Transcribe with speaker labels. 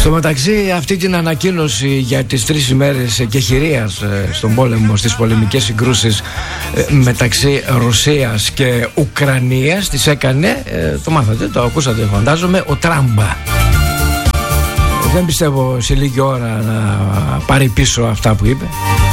Speaker 1: Στο μεταξύ, αυτή την ανακοίνωση για τις 3 ημέρες εκεχηρίας στον πόλεμο, στις πολεμικές συγκρούσεις μεταξύ Ρωσίας και Ουκρανίας, τις έκανε, το μάθατε, το ακούσατε φαντάζομαι, ο Τράμπα. Δεν πιστεύω σε λίγη ώρα να πάρει πίσω αυτά που είπε.